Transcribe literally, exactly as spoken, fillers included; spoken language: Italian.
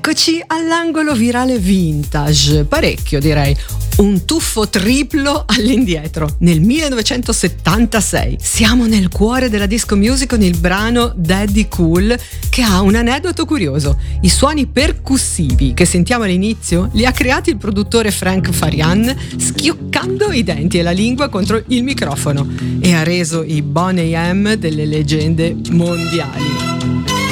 Eccoci all'angolo virale vintage, parecchio direi, un tuffo triplo all'indietro, nel millenovecentosettantasei. Siamo nel cuore della disco music con il brano Daddy Cool, che ha un aneddoto curioso. I suoni percussivi che sentiamo all'inizio li ha creati il produttore Frank Farian schioccando i denti e la lingua contro il microfono, e ha reso i Boney M delle leggende mondiali.